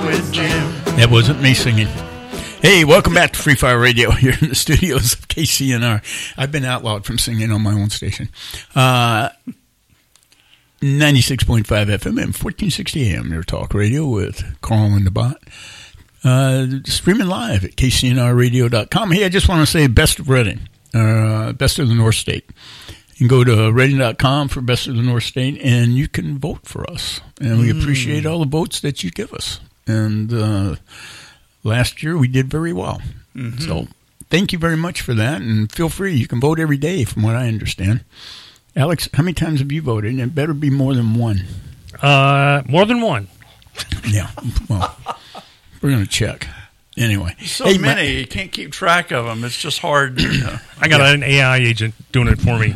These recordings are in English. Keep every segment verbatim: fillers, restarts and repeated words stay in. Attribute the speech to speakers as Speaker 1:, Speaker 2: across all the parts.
Speaker 1: with Jim.
Speaker 2: That wasn't me singing. Hey, welcome back to Free Fire Radio here in the studios of K C N R. I've been outlawed from singing on my own station. Uh, ninety-six point five F M and fourteen sixty A M, their talk radio with Carl and the Bot. Uh, streaming live at K C N R radio dot com. Hey, I just want to say best of Reading, uh, best of the North State. You can go to reading dot com for best of the North State, and you can vote for us. And we mm. appreciate all the votes that you give us. And uh, last year we did very well. Mm-hmm. So thank you very much for that, and feel free. You can vote every day from what I understand. Alex, how many times have you voted? And it better be more than one.
Speaker 3: Uh, more than one.
Speaker 2: Yeah, well, we're going to check. Anyway.
Speaker 1: So
Speaker 2: hey,
Speaker 1: many,
Speaker 2: my,
Speaker 1: you can't keep track of them. It's just hard. You know.
Speaker 3: I got yeah. an A I agent doing it for me.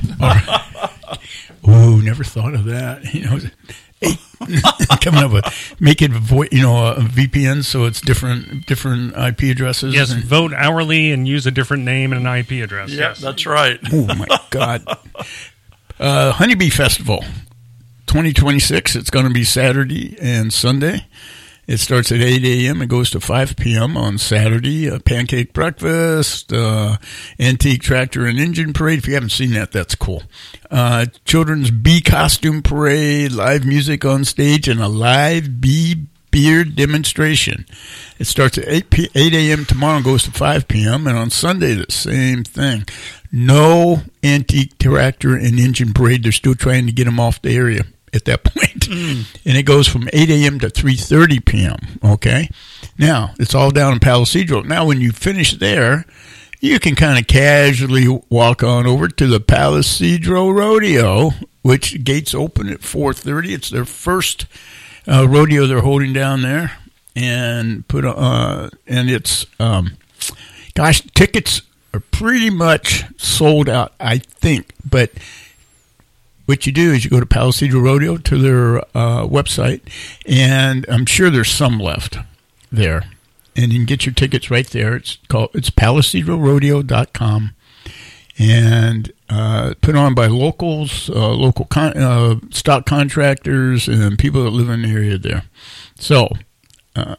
Speaker 2: Ooh, never thought of that. You know, hey, coming up with making vo- you know a V P N so it's different different I P addresses.
Speaker 3: Yes,
Speaker 2: and,
Speaker 3: vote hourly and use a different name and an I P address.
Speaker 1: Yeah,
Speaker 3: yes,
Speaker 1: that's right.
Speaker 2: Oh my God. Uh, Honeybee Festival twenty twenty-six. It's going to be Saturday and Sunday. It starts at eight a.m. and goes to five p.m. on Saturday. A pancake breakfast, uh, antique tractor and engine parade. If you haven't seen that, that's cool. Uh, children's bee costume parade, live music on stage, and a live bee beard demonstration. It starts at eight a.m. tomorrow and goes to five p.m. And on Sunday, the same thing. No antique tractor and engine parade. They're still trying to get them off the area at that point. Mm. And it goes from eight a.m. to three thirty p.m., okay? Now, it's all down in Palisadro. Now, when you finish there, you can kind of casually walk on over to the Palisadro Rodeo, which gates open at four thirty. It's their first uh, rodeo they're holding down there. And put uh, and it's, um, gosh, tickets are pretty much sold out, I think, but what you do is you go to Palisadro Rodeo to their uh, website, and I'm sure there's some left there. And you can get your tickets right there. It's called it's Palisadro rodeo dot com, and uh, put on by locals, uh, local con- uh, stock contractors, and people that live in the area there. So, uh,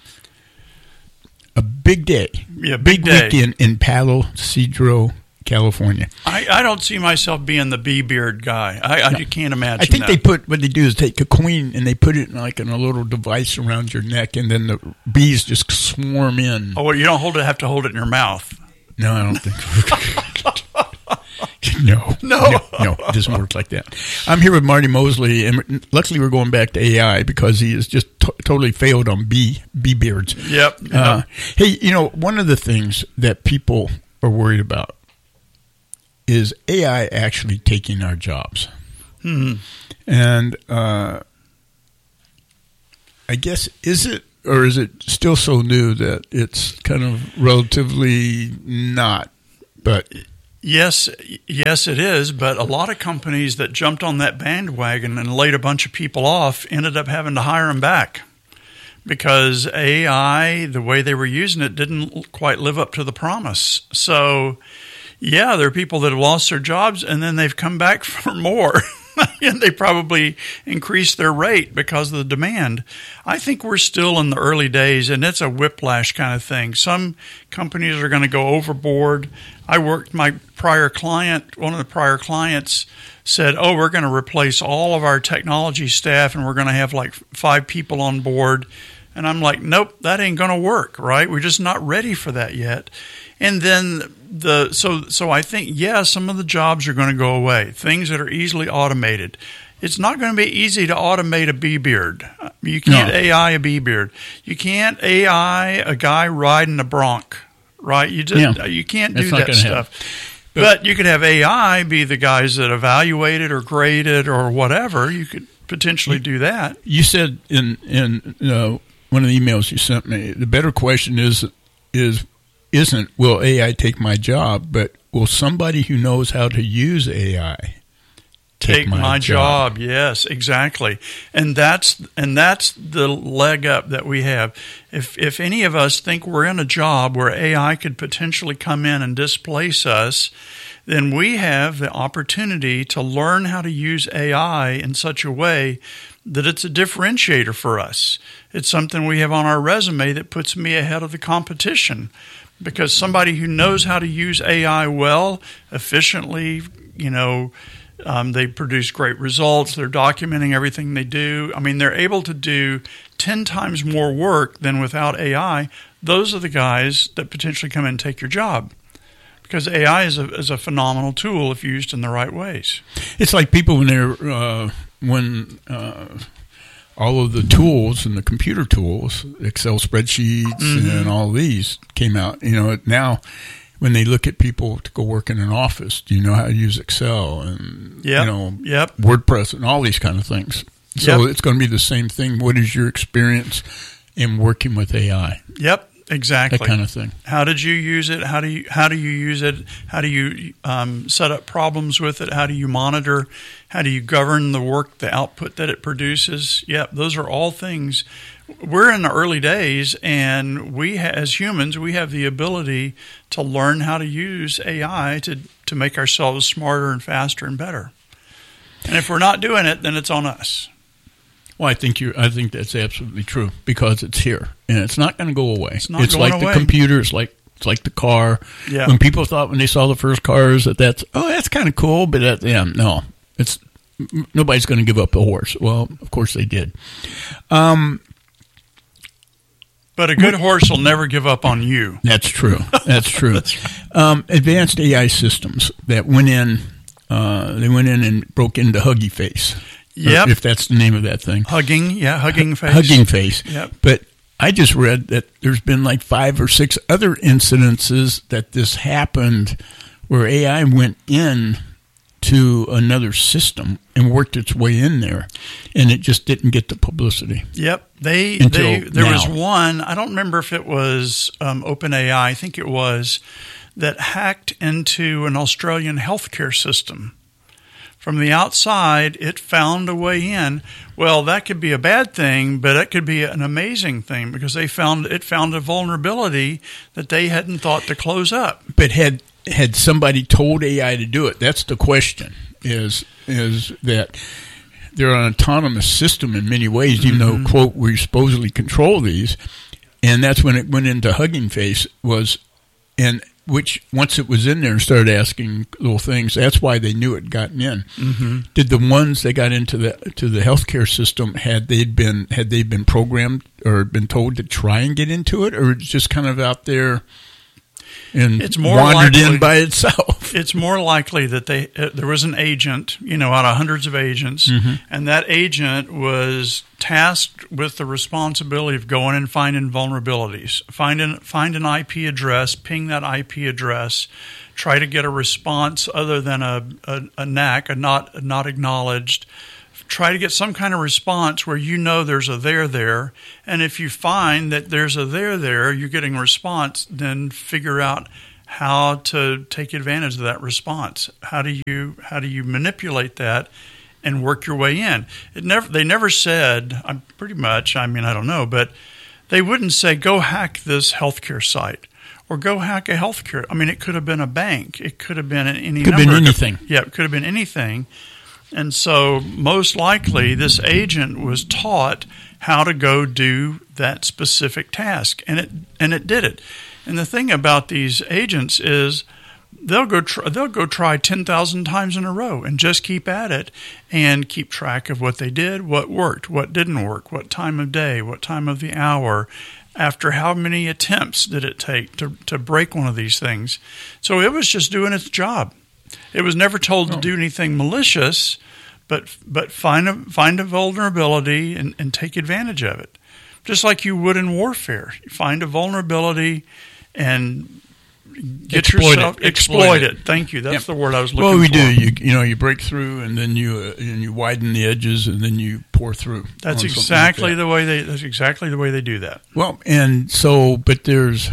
Speaker 2: a big day,
Speaker 1: yeah, big, big day.
Speaker 2: weekend in Palisadro, California.
Speaker 1: I, I don't see myself being the bee beard guy. I,
Speaker 2: no.
Speaker 1: I can't imagine.
Speaker 2: I think
Speaker 1: that.
Speaker 2: they put what they do is take a queen and they put it in like in a little device around your neck, and then the bees just swarm in.
Speaker 1: Oh, well, you don't hold it. Have to hold it in your mouth.
Speaker 2: No, I don't think. no,
Speaker 1: no,
Speaker 2: no, no, it doesn't work like that. I'm here with Marty Mosley, and luckily we're going back to A I because he has just t- totally failed on bee bee beards.
Speaker 1: Yep. yep.
Speaker 2: Uh, hey, you know, one of the things that people are worried about is A I actually taking our jobs.
Speaker 1: Mm-hmm.
Speaker 2: And uh, I guess, is it, or is it still so new that it's kind of relatively not? But
Speaker 1: yes, yes, it is. But a lot of companies that jumped on that bandwagon and laid a bunch of people off ended up having to hire them back because A I, the way they were using it, didn't quite live up to the promise. So, yeah, there are people that have lost their jobs and then they've come back for more. And they probably increased their rate because of the demand. I think we're still in the early days, and it's a whiplash kind of thing. Some companies are going to go overboard. I worked, my prior client, one of the prior clients said, oh, we're going to replace all of our technology staff, and we're going to have like five people on board. And I'm like, nope, that ain't going to work, right? We're just not ready for that yet. And then the so so I think, yeah, some of the jobs are going to go away, things that are easily automated. It's not going to be easy to automate a bee beard. You can't no. A I a bee beard. You can't A I a guy riding a bronc, right? You just yeah. you can't do
Speaker 2: That's
Speaker 1: that stuff. But, but you could have A I be the guys that evaluate it or grade it or whatever. You could potentially do that.
Speaker 2: You said in in uh, one of the emails you sent me, the better question is is. isn't will A I take my job, but will somebody who knows how to use A I take,
Speaker 1: take
Speaker 2: my,
Speaker 1: my
Speaker 2: job?
Speaker 1: job? Yes, exactly. And that's and that's the leg up that we have. If if any of us think we're in a job where A I could potentially come in and displace us, then we have the opportunity to learn how to use A I in such a way that it's a differentiator for us. It's something we have on our resume that puts me ahead of the competition, because somebody who knows how to use A I well, efficiently, you know, um, they produce great results. They're documenting everything they do. I mean, they're able to do ten times more work than without A I. Those are the guys that potentially come in and take your job, because A I is a, is a phenomenal tool if used in the right ways.
Speaker 2: It's like people when they're uh, when uh, all of the tools and the computer tools, Excel spreadsheets mm-hmm. and all these came out. You know, now when they look at people to go work in an office, do you know how to use Excel and
Speaker 1: yep.
Speaker 2: you know
Speaker 1: yep.
Speaker 2: WordPress and all these kind of things? So
Speaker 1: yep.
Speaker 2: it's going to be the same thing. What is your experience in working with A I?
Speaker 1: Yep. Exactly.
Speaker 2: That kind of thing.
Speaker 1: How did you use it? How do you how do you use it? How do you um, set up problems with it? How do you monitor? How do you govern the work, the output that it produces? Yep, those are all things. We're in the early days, and we ha- as humans, we have the ability to learn how to use A I to to make ourselves smarter and faster and better. And if we're not doing it, then it's on us.
Speaker 2: Well, I think you. I think that's absolutely true, because it's here and it's not going to go away.
Speaker 1: It's not
Speaker 2: It's
Speaker 1: going
Speaker 2: like
Speaker 1: away.
Speaker 2: the computer. It's like it's like the car.
Speaker 1: Yeah.
Speaker 2: When people thought when they saw the first cars that that's oh that's kind of cool, but that, yeah, no, it's nobody's going to give up a horse. Well, of course they did. Um,
Speaker 1: but a good horse will never give up on you.
Speaker 2: That's true. That's true. That's right. um, advanced A I systems that went in. Uh, they went in and broke into Huggy Face.
Speaker 1: Yep.
Speaker 2: If that's the name of that thing.
Speaker 1: Hugging, yeah, hugging face.
Speaker 2: Hugging Face.
Speaker 1: Yep.
Speaker 2: But I just read that there's been like five or six other incidences that this happened where A I went in to another system and worked its way in there, and it just didn't get the publicity.
Speaker 1: Yep. They,
Speaker 2: Until
Speaker 1: they there
Speaker 2: now.
Speaker 1: was one, I don't remember if it was um, OpenAI, I think it was, that hacked into an Australian healthcare system. From the outside, it found a way in. Well, that could be a bad thing, but it could be an amazing thing, because they found it found a vulnerability that they hadn't thought to close up.
Speaker 2: But had had somebody told A I to do it? That's the question. Is is that they're an autonomous system in many ways, even
Speaker 1: Mm-hmm.
Speaker 2: though, quote, we supposedly control these, and that's when it went into Hugging Face was, and. Which, once it was in there and started asking little things, that's why they knew it had gotten in.
Speaker 1: Mm-hmm.
Speaker 2: Did the ones that got into the to the healthcare system, had they been had they been programmed or been told to try and get into it, or it's just kind of out there and
Speaker 1: It's more
Speaker 2: wandered
Speaker 1: likely,
Speaker 2: in by itself?
Speaker 1: It's more likely that they uh, there was an agent, you know, out of hundreds of agents,
Speaker 2: Mm-hmm.
Speaker 1: and that agent was tasked with the responsibility of going and finding vulnerabilities, find an, find an I P address, ping that I P address, try to get a response other than a, a, a N A C, a not, a not acknowledged, try to get some kind of response where you know there's a there there, and if you find that there's a there there, you're getting a response, then figure out how to take advantage of that response. How do you how do you manipulate that and work your way in? It never they never said, I'm pretty much, I mean I don't know, but they wouldn't say go hack this healthcare site or go hack a healthcare. I mean, it could have been a bank, it could have been any
Speaker 2: Could have
Speaker 1: number
Speaker 2: been
Speaker 1: of-
Speaker 2: anything.
Speaker 1: Yeah, it could have been anything. And so most likely this agent was taught how to go do that specific task, and it and it did it. And the thing about these agents is they'll go try, they'll go try ten thousand times in a row and just keep at it and keep track of what they did, what worked, what didn't work, what time of day, what time of the hour, after how many attempts did it take to, to break one of these things. So it was just doing its job. It was never told to do anything malicious, but but find a find a vulnerability and, and take advantage of it. Just like you would in warfare. You find a vulnerability and get
Speaker 2: Exploit
Speaker 1: yourself
Speaker 2: it.
Speaker 1: exploit,
Speaker 2: Exploit
Speaker 1: it.
Speaker 2: it.
Speaker 1: Thank you. That's
Speaker 2: Yep.
Speaker 1: the word I was looking
Speaker 2: Well, we
Speaker 1: for.
Speaker 2: do. You you know you break through and then you uh, and you widen the edges and then you pour through.
Speaker 1: That's
Speaker 2: on something like
Speaker 1: exactly
Speaker 2: that.
Speaker 1: the way they. That's exactly the way they do that.
Speaker 2: Well, and so, but there's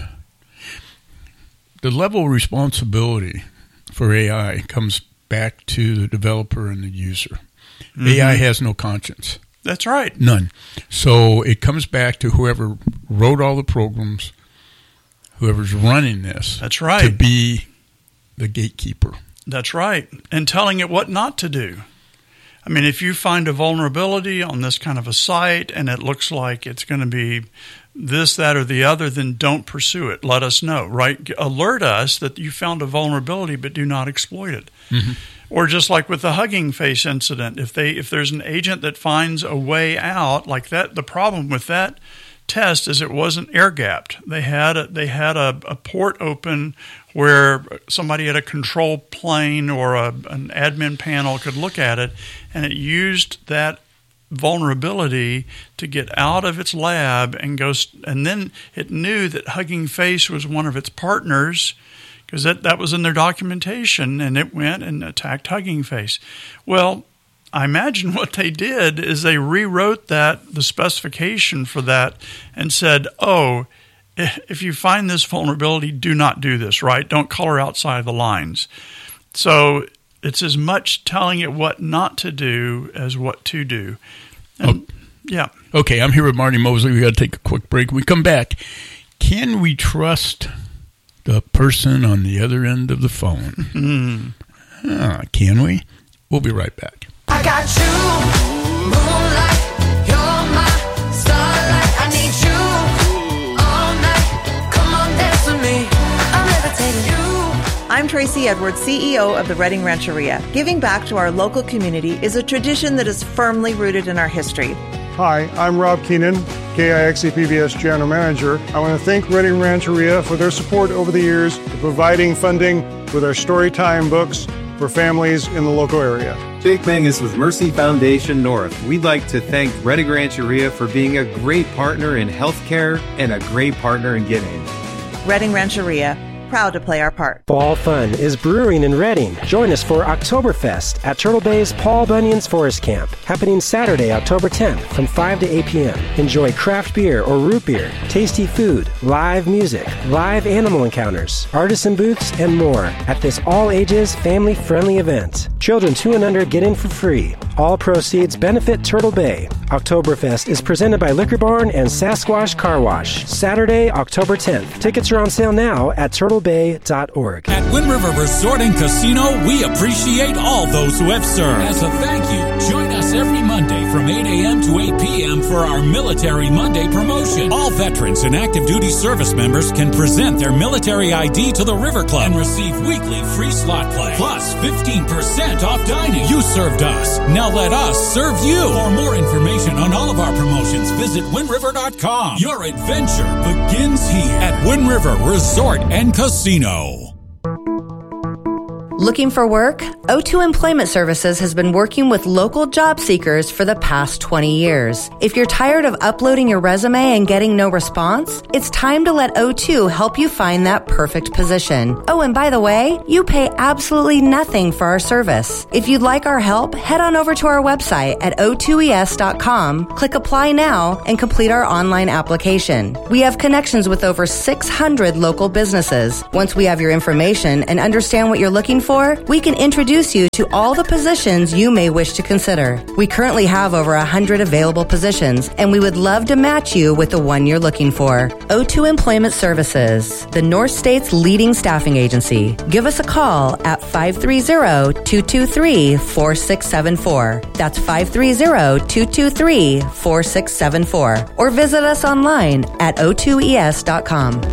Speaker 2: the level of responsibility for A I comes back to the developer and the user.
Speaker 1: Mm-hmm.
Speaker 2: A I has no conscience,
Speaker 1: That's right.
Speaker 2: none. So it comes back to whoever wrote all the programs, whoever's running this,
Speaker 1: That's right.
Speaker 2: to be the gatekeeper.
Speaker 1: That's right. And telling it what not to do. I mean, if you find a vulnerability on this kind of a site and it looks like it's going to be this, that, or the other, then don't pursue it. Let us know, right? Alert us that you found a vulnerability, but do not exploit it. Mm-hmm. Or just like with the Hugging Face incident, if they if there's an agent that finds a way out like that, the problem with that test is it wasn't air gapped. They had a, they had a, a port open where somebody at a control plane or a, an admin panel could look at it, and it used that vulnerability to get out of its lab and go. And then it knew that Hugging Face was one of its partners, because that, that was in their documentation, and it went and attacked Hugging Face. Well, I imagine what they did is they rewrote that, the specification for that, and said, oh, if you find this vulnerability, do not do this, right? Don't color outside the lines. So it's as much telling it what not to do as what to do. And, oh. Yeah.
Speaker 2: Okay, I'm here with Marty Mosley. We got to take a quick break. When we come back, can we trust the person on the other end of the phone? Mm-hmm. Ah, can we? We'll be right back.
Speaker 4: I got you, moonlight, you're my starlight. I need you all night. Come on, dance with me. I'm levitating you.
Speaker 5: I'm Tracy Edwards, C E O of the Redding Rancheria. Giving back to our local community is a tradition that is firmly rooted in our history.
Speaker 6: Hi, I'm Rob Keenan, K I X E P B S General Manager. I want to thank Redding Rancheria for their support over the years, providing funding with our Storytime books for families in the local area.
Speaker 7: Jake Mangus with Mercy Foundation North. We'd like to thank Redding Rancheria for being a great partner in healthcare and a great partner in giving.
Speaker 5: Redding Rancheria, proud to play our part.
Speaker 8: Fall fun is brewing in Redding. Join us for Oktoberfest at Turtle Bay's Paul Bunyan's Forest Camp, happening Saturday, October tenth from five to eight p.m. Enjoy craft beer or root beer, tasty food, live music, live animal encounters, artisan booths, and more at this all-ages, family-friendly event. Children two and under get in for free. All proceeds benefit Turtle Bay. Oktoberfest is presented by Liquor Barn and Sasquatch Car Wash. Saturday, October tenth. Tickets are on sale now at turtle bay dot org.
Speaker 9: At Wind River Resort and Casino, we appreciate all those who have served. As a thank you, join us every Monday from eight a.m. to eight p.m. for our Military Monday promotion. All veterans and active duty service members can present their military I D to the River Club and receive weekly free slot play, plus fifteen percent off dining. You served us. Now let us serve you. For more information on all of our promotions, visit wind river dot com. Your adventure begins here at Wind River Resort and Casino.
Speaker 10: Looking for work? O two Employment Services has been working with local job seekers for the past twenty years. If you're tired of uploading your resume and getting no response, it's time to let O two help you find that perfect position. Oh, and by the way, you pay absolutely nothing for our service. If you'd like our help, head on over to our website at o two e s dot com, click Apply Now, and complete our online application. We have connections with over six hundred local businesses. Once we have your information and understand what you're looking for, we can introduce you to all the positions you may wish to consider. We currently have over one hundred available positions, and we would love to match you with the one you're looking for. O two Employment Services, the North State's leading staffing agency. Give us a call at five three zero, two two three, four six seven four. That's five three zero, two two three, four six seven four. Or visit us online at o two e s dot com.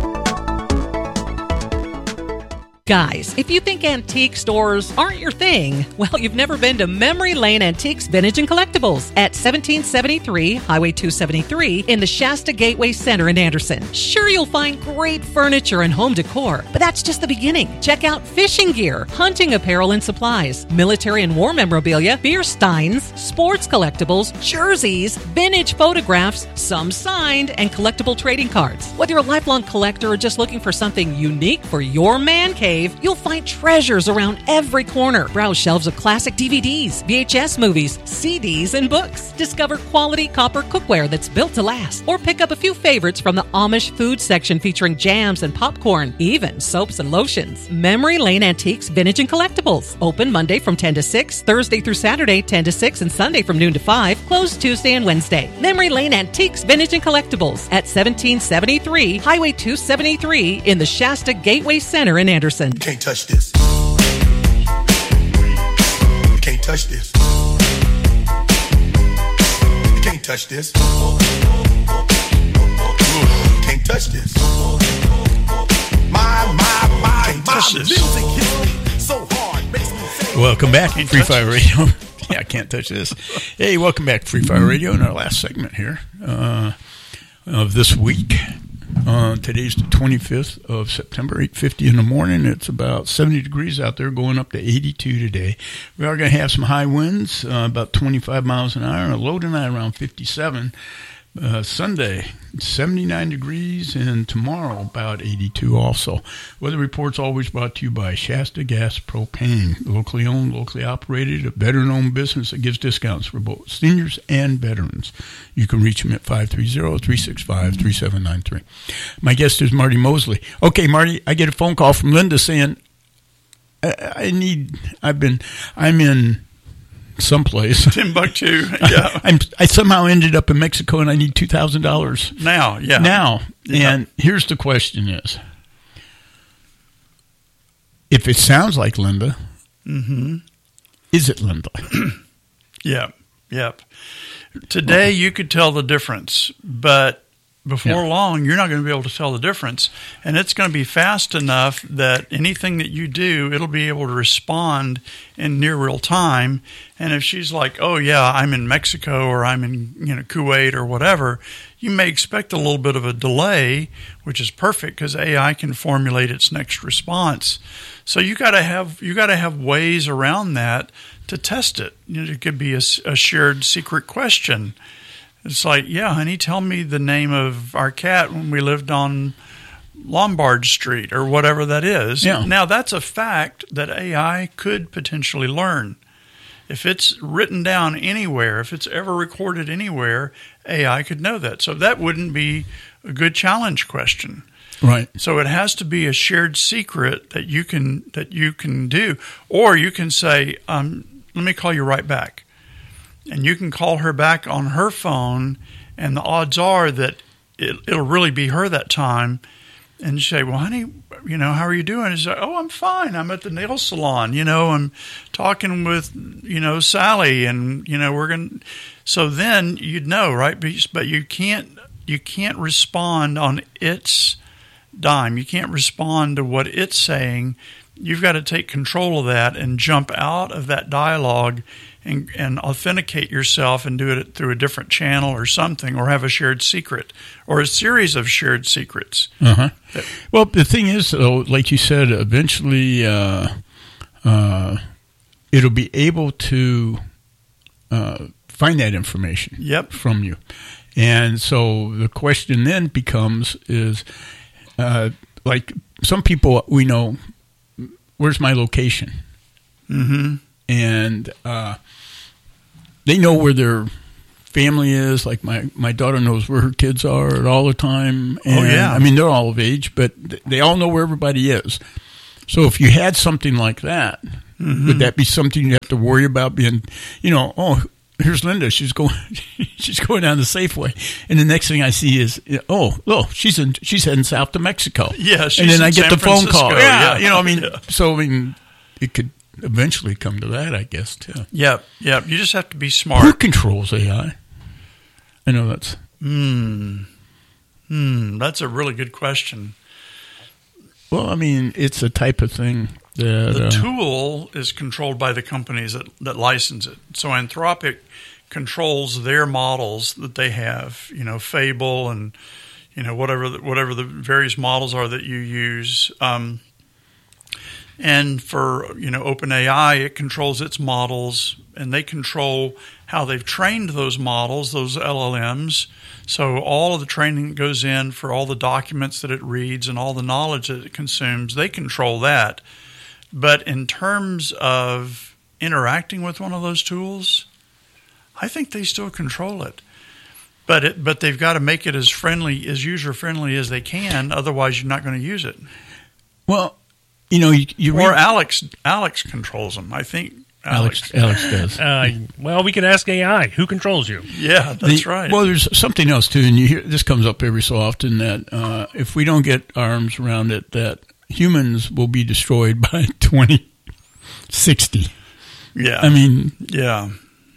Speaker 11: Guys, if you think antique stores aren't your thing, well, you've never been to Memory Lane Antiques, Vintage, and Collectibles at seventeen seventy-three Highway two seventy-three in the Shasta Gateway Center in Anderson. Sure, you'll find great furniture and home decor, but that's just the beginning. Check out fishing gear, hunting apparel and supplies, military and war memorabilia, beer steins, sports collectibles, jerseys, vintage photographs, some signed, and collectible trading cards. Whether you're a lifelong collector or just looking for something unique for your man cave, you'll find treasures around every corner. Browse shelves of classic D V Ds, V H S movies, C Ds, and books. Discover quality copper cookware that's built to last. Or pick up a few favorites from the Amish food section featuring jams and popcorn, even soaps and lotions. Memory Lane Antiques, Vintage, and Collectibles. Open Monday from ten to six, Thursday through Saturday ten to six, and Sunday from noon to five. Closed Tuesday and Wednesday. Memory Lane Antiques, Vintage, and Collectibles at seventeen seventy-three Highway two seventy-three in the Shasta Gateway Center in Anderson.
Speaker 12: You can't touch this. You can't touch this. touch this. Can't touch this. My, my, my, my music hits me so hard, makes me say.
Speaker 2: Welcome back,
Speaker 1: Can't
Speaker 2: Free
Speaker 1: touch
Speaker 2: Fire
Speaker 1: this.
Speaker 2: Radio. Yeah, I can't touch this. Hey, welcome back to Free Fire Radio in our last segment here uh, of this week. Uh, today's the twenty-fifth of September, eight fifty in the morning. It's about seventy degrees out there, going up to eighty-two today. We are going to have some high winds, uh, about twenty-five miles an hour, and a low tonight around fifty-seven. Uh, Sunday, seventy-nine degrees, and tomorrow about eighty-two also. Weather reports always brought to you by Shasta Gas Propane, locally owned, locally operated, a veteran-owned business that gives discounts for both seniors and veterans. You can reach them at five three zero, three six five, three seven nine three. My guest is Marty Mosley. Okay, Marty, I get a phone call from Linda saying, I, I need, I've been, I'm in someplace.
Speaker 1: Timbuktu, yeah.
Speaker 2: I'm, I somehow ended up in Mexico and I need two thousand dollars.
Speaker 1: Now, yeah.
Speaker 2: Now.
Speaker 1: Yeah.
Speaker 2: And here's the question is, if it sounds like Linda,
Speaker 1: mm-hmm.
Speaker 2: is it Linda?
Speaker 1: Yeah, yep. Today you could tell the difference, but before
Speaker 2: Yeah.
Speaker 1: long you're not going to be able to tell the difference. And it's going to be fast enough that anything that you do, it'll be able to respond in near real time. And if she's like, oh yeah, I'm in Mexico or I'm in, you know, Kuwait or whatever, you may expect a little bit of a delay, which is perfect because A I can formulate its next response. So you got to have you got to have ways around that to test it. You know, it could be a, a shared secret question. It's like, yeah, honey, tell me the name of our cat when we lived on Lombard Street or whatever that is.
Speaker 2: Yeah.
Speaker 1: Now, that's a fact that A I could potentially learn. If it's written down anywhere, if it's ever recorded anywhere, A I could know that. So that wouldn't be a good challenge question.
Speaker 2: Right.
Speaker 1: So it has to be a shared secret that you can that you can do. Or you can say, um, let me call you right back. And you can call her back on her phone, and the odds are that it, it'll really be her that time. And you say, well, honey, you know, how are you doing? She's like, oh, I'm fine. I'm at the nail salon. You know, I'm talking with, you know, Sally, and, you know, we're going to. So then you'd know, right? But you can't, you can't respond on its dime. You can't respond to what it's saying. You've got to take control of that and jump out of that dialogue and, and authenticate yourself and do it through a different channel or something, or have a shared secret or a series of shared secrets.
Speaker 2: Uh-huh. Well, the thing is, though, like you said, eventually uh, uh, it'll be able to uh, find that information
Speaker 1: yep.
Speaker 2: from you. And so the question then becomes is, uh, like some people we know, where's my location?
Speaker 1: Mm-hmm.
Speaker 2: And uh, they know where their family is. Like my, my daughter knows where her kids are all the time. And,
Speaker 1: oh, yeah.
Speaker 2: I mean, they're all of age, but they all know where everybody is. So if you had something like that, mm-hmm. would that be something you have to worry about being, you know, oh, here's Linda. She's going, she's going down the Safeway, and the next thing I see is, oh, oh, she's in, she's heading south to Mexico.
Speaker 1: Yeah, she's
Speaker 2: and then
Speaker 1: in
Speaker 2: I get
Speaker 1: San
Speaker 2: the phone call.
Speaker 1: Francisco,
Speaker 2: Yeah,
Speaker 1: yeah.
Speaker 2: you know, I mean,
Speaker 1: Yeah.
Speaker 2: so I mean, it could eventually come to that, I guess, too.
Speaker 1: Yep, yep. You just have to be smart.
Speaker 2: Who controls A I? I know that's.
Speaker 1: Hmm. Hmm. That's a really good question.
Speaker 2: Well, I mean, it's a type of thing that
Speaker 1: The
Speaker 2: uh,
Speaker 1: tool is controlled by the companies that, that license it. So Anthropic controls their models that they have, you know, Fable and, you know, whatever the, whatever the various models are that you use. Um, and for, you know, OpenAI, it controls its models, and they control how they've trained those models, those L L Ms. So all of the training that goes in for all the documents that it reads and all the knowledge that it consumes, they control that. But in terms of interacting with one of those tools, I think they still control it. But it, but they've got to make it as friendly, as user-friendly as they can. Otherwise, you're not going to use it.
Speaker 2: Well, you know, you, you
Speaker 1: or
Speaker 2: read,
Speaker 1: Alex Alex controls them. I think Alex
Speaker 2: Alex, Alex does.
Speaker 3: Uh, well, we could ask A I. Who controls you?
Speaker 1: Yeah, that's
Speaker 2: The-
Speaker 1: right.
Speaker 2: Well, there's something else too, and you hear this comes up every so often that uh, if we don't get our arms around it, that humans will be destroyed by twenty sixty.
Speaker 1: Yeah,
Speaker 2: I mean,
Speaker 1: yeah,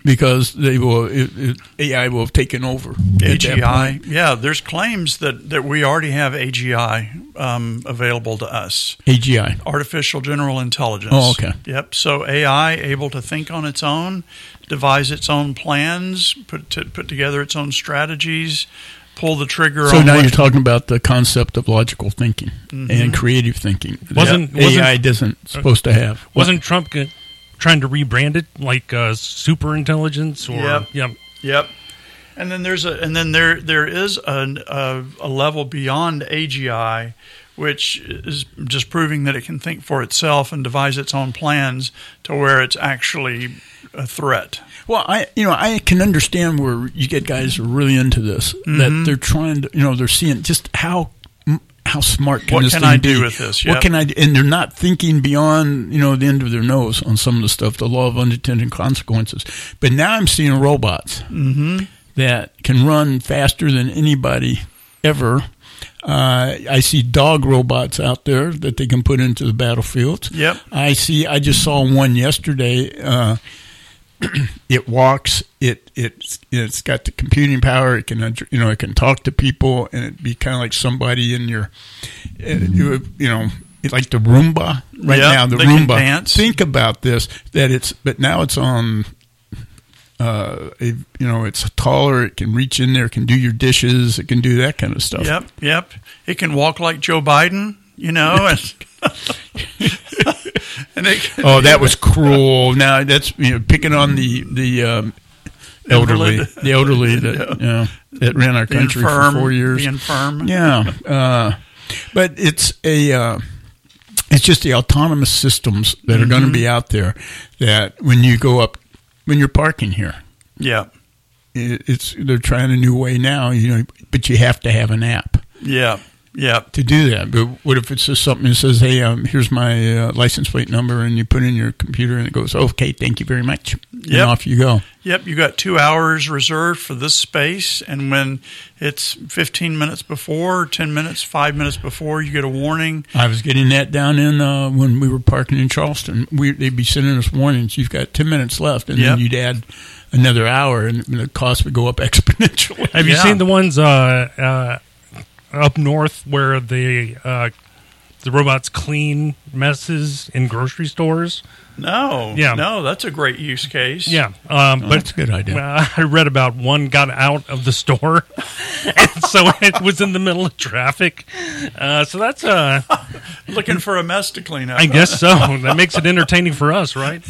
Speaker 2: because they will it, it, A I will have taken over.
Speaker 1: A G I, yeah. There's claims that, that we already have A G I um, available to us.
Speaker 2: A G I,
Speaker 1: artificial general intelligence.
Speaker 2: Oh, okay.
Speaker 1: Yep. So A I able to think on its own, devise its own plans, put to, put together its own strategies, pull the trigger.
Speaker 2: So
Speaker 1: on
Speaker 2: now
Speaker 1: what
Speaker 2: you're talking about the concept of logical thinking mm-hmm. and creative thinking.
Speaker 3: Wasn't,
Speaker 2: that
Speaker 3: wasn't
Speaker 2: A I doesn't supposed to have?
Speaker 3: Wasn't what? Trump g- trying to rebrand it like uh, super intelligence? Or
Speaker 1: yep,
Speaker 3: yep,
Speaker 1: yep. And then there's a and then there there is a, a, a level beyond A G I, which is just proving that it can think for itself and devise its own plans to where it's actually a threat.
Speaker 2: Well, I you know I can understand where you get guys who are really into this mm-hmm. that they're trying to you know they're seeing just how how smart can
Speaker 1: what
Speaker 2: this
Speaker 1: can
Speaker 2: thing
Speaker 1: I
Speaker 2: be?
Speaker 1: do with this? Yep.
Speaker 2: What can I do? And they're not thinking beyond you know the end of their nose on some of the stuff, the law of unintended consequences. But now I'm seeing robots
Speaker 1: mm-hmm.
Speaker 2: that can run faster than anybody ever. Uh, I see dog robots out there that they can put into the battlefields.
Speaker 1: Yep.
Speaker 2: I see. I just saw one yesterday. Uh, it walks. It it's it's got the computing power. It can you know it can talk to people, and it'd be kind of like somebody in your you know like the Roomba right
Speaker 1: yep,
Speaker 2: now. The
Speaker 1: they can
Speaker 2: Roomba.
Speaker 1: dance.
Speaker 2: Think about this. That it's but now it's on. Uh, it, you know, it's taller. It can reach in there. It can do your dishes. It can do that kind of stuff.
Speaker 1: Yep, yep. It can walk like Joe Biden. You know. And and it can,
Speaker 2: oh, that was cruel. Now that's you know picking on the the um, elderly,
Speaker 1: Invalid.
Speaker 2: the elderly that
Speaker 1: Yeah.
Speaker 2: you know, that ran our
Speaker 1: The
Speaker 2: country
Speaker 1: infirm,
Speaker 2: for four years.
Speaker 1: the infirm.
Speaker 2: Yeah, uh, but it's a uh, it's just the autonomous systems that are going to
Speaker 1: Mhm.
Speaker 2: be out there. That when you go up, when you're parking here,
Speaker 1: Yeah,
Speaker 2: it, it's they're trying a new way now. You know, but you have to have an app.
Speaker 1: yeah, yeah.
Speaker 2: To do that. But what if it's just something that says, hey, um, here's my uh, license plate number, and you put in your computer, and it goes, okay, thank you very much. And
Speaker 1: Yep.
Speaker 2: off you go.
Speaker 1: Yep, you got two hours reserved for this space, and when it's fifteen minutes before, ten minutes, five minutes before, you get a warning.
Speaker 2: I was getting that down in uh, when we were parking in Charleston. We, they'd be sending us warnings. You've got ten minutes left, and
Speaker 1: Yep.
Speaker 2: then you'd add another hour, and the cost would go up exponentially.
Speaker 3: Have you
Speaker 1: Yeah.
Speaker 3: seen the ones uh, uh, up north where the uh, the robots clean messes in grocery stores?
Speaker 1: No,
Speaker 3: Yeah.
Speaker 1: no, that's a great use case.
Speaker 3: Yeah, um,
Speaker 2: Oh,
Speaker 3: but
Speaker 2: that's a good idea.
Speaker 3: uh, I read about one got out of the store, and so it was in the middle of traffic. Uh, so that's uh,
Speaker 1: Looking for a mess to clean up.
Speaker 3: I guess so. That makes it entertaining for us, right?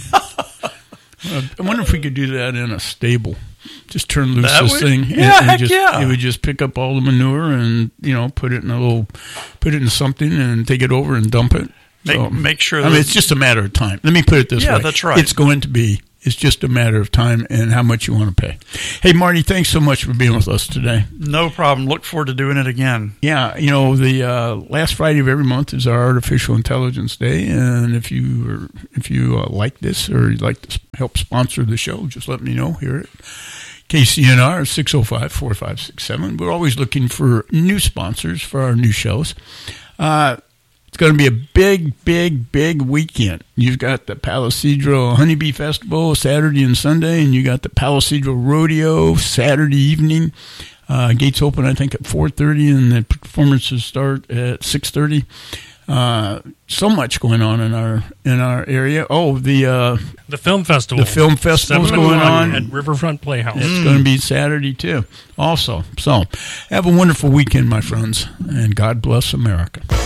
Speaker 2: Uh, I wonder if we could do that in a stable. Just turn loose
Speaker 1: That
Speaker 2: this
Speaker 1: would-
Speaker 2: thing.
Speaker 1: yeah,
Speaker 2: and
Speaker 1: heck
Speaker 2: just,
Speaker 1: yeah.
Speaker 2: It would just pick up all the manure and, you know, put it in a little, put it in something and take it over and dump it.
Speaker 1: Make,
Speaker 2: So,
Speaker 1: make sure
Speaker 2: I
Speaker 1: that
Speaker 2: mean, it's just a matter of time. Let me put it this
Speaker 1: Yeah,
Speaker 2: way.
Speaker 1: that's right.
Speaker 2: It's going to be. It's just a matter of time and how much you want to pay. Hey, Marty, thanks so much for being with us today.
Speaker 1: no problem. Look forward to doing it again.
Speaker 2: Yeah, you know, the uh, last Friday of every month is our Artificial Intelligence Day, and if you are, if you uh, like this or you'd like to help sponsor the show, just let me know here at K C N R six oh five, four five six seven. We're always looking for new sponsors for our new shows. Uh, it's going to be a big, big, big weekend. You've got the Palo Cedro Honeybee Festival Saturday and Sunday, and you got the Palo Cedro Rodeo Saturday evening. Uh, gates open, I think, at four thirty, and the performances start at six thirty. Uh, so much going on in our in our area. Oh, the uh,
Speaker 3: The film festival.
Speaker 2: the film festival's
Speaker 3: seven
Speaker 2: going
Speaker 3: o'clock
Speaker 2: on
Speaker 3: at Riverfront Playhouse.
Speaker 2: It's going to be Saturday too. Also, so have a wonderful weekend, my friends, and God bless America.